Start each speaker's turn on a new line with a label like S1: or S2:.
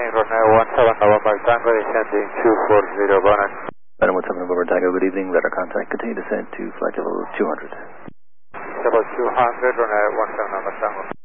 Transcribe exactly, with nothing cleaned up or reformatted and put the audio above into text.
S1: morning, runway one seven November Tango, descending two four zero, bonus.
S2: Item one seven November Tango, good evening, radar contact, continue descent to flight level two hundred.
S1: Level two hundred, runway one seven November Tango.